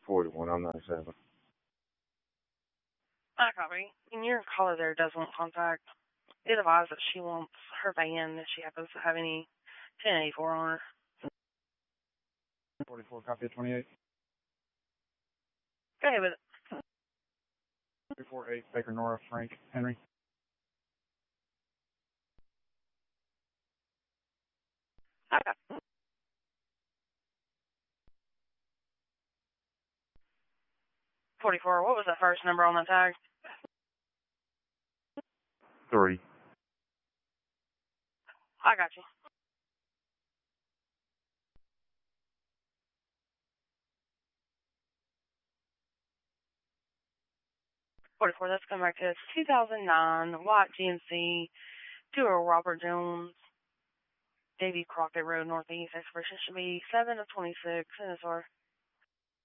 41, I'm 97. I copy. And your caller there does want contact. It advised that she wants her van if she happens to have any 1084 on her. 44, copy at 28. Go ahead with it. 348, Baker Nora, Frank, Henry. Okay. 44, what was that first number on that tag? 3. I got you. Let's come back to 2009 white GMC, to Robert Jones, Davy Crockett Road, Northeast. Expiration should be 7 of 26, NSR